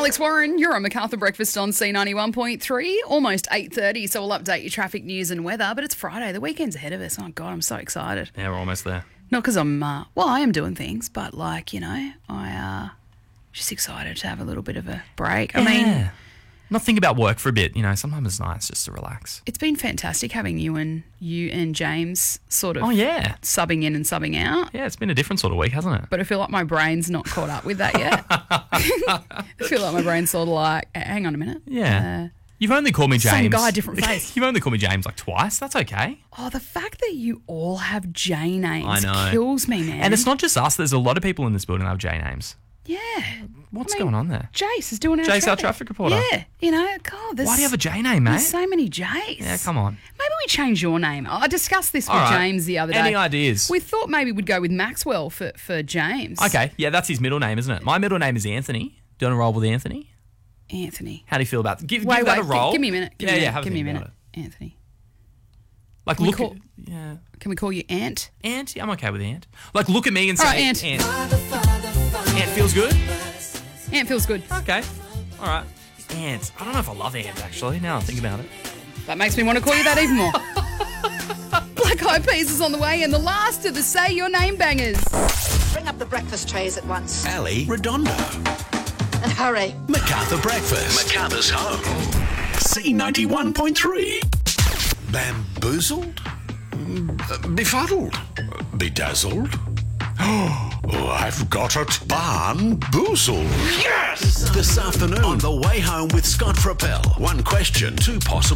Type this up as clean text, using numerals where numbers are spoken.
Alex Warren, you're on MacArthur Breakfast on C91.3, almost 8:30, so we'll update your traffic news and weather, but it's Friday, the weekend's ahead of us. Oh, God, I'm so excited. Yeah, we're almost there. Not because I'm, I am doing things, but I just excited to have a little bit of a break. I mean, not think about work for a bit. Sometimes it's nice just to relax. it's been fantastic having you and James sort of subbing in and subbing out. Yeah, it's been a different sort of week, hasn't it? But I feel like my brain's not caught up with that yet. I feel like my brain's sort of like, hang on a minute. Yeah. You've only called me James. Same guy, different face. You've only called me James like twice. That's okay. Oh, the fact that you all have J names I know. kills me, man. And it's not just us. There's a lot of people in this building that have J names. Yeah. What's going on there? Jace is doing our Jace, traffic. our traffic reporter. Yeah. God, there's... Why do you have a J name, mate? There's so many J's. Yeah, come on. Maybe we change your name. I discussed this with All right. James the other day. Any ideas? We thought maybe we'd go with Maxwell for James. Okay, yeah, that's his middle name, isn't it? My middle name is Anthony. Do you want to roll with Anthony? Anthony. How do you feel about that? Give Wait, that a roll. Give me a minute. Have a Give me a think minute. about it. Anthony. Like, Can we look call- at... Yeah. Can we call you Ant? Ant? Yeah, I'm okay with Ant. Like, look at me and say... All right, Ant. Ant feels good? Ant feels good. Okay. All right. Ant. I don't know if I love Ant, actually, now I think about it. That makes me want to call you that even more. Black Eyed Peas is on the way and the last of the Say Your Name bangers. Bring up the breakfast trays at once. Ali Redondo. And hurry. MacArthur Breakfast. MacArthur's home. C91.3. Bamboozled? Befuddled? Bedazzled? Oh, I've got it. Barn-boozled. Yes! This afternoon on the way home with Scott Propel. One question, two possible